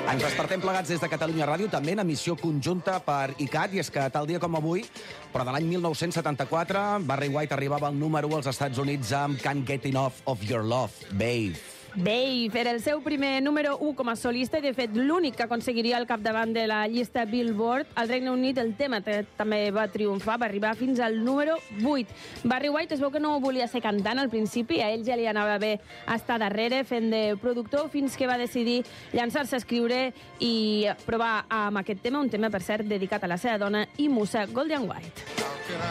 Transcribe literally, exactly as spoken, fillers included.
Ens despertem plegats des de Catalunya Ràdio, també en emissió conjunta per I C A T, i és que tal dia com avui, però de l'any mil nou-cents setanta-quatre, Barry White arribava al número u als Estats Units amb Can't Get Enough of Your Love, Babe. Babe era el seu primer número u com a solista i, de fet, l'únic que aconseguiria al capdavant de la llista Billboard. Al Regne Unit el tema també va triomfar, va arribar fins al número vuit. Barry White es veu que no volia ser cantant al principi, a ell ja li anava bé estar darrere fent de productor, fins que va decidir llançar-se a escriure i provar amb aquest tema, un tema, per cert, dedicat a la seva dona i musa Golden White.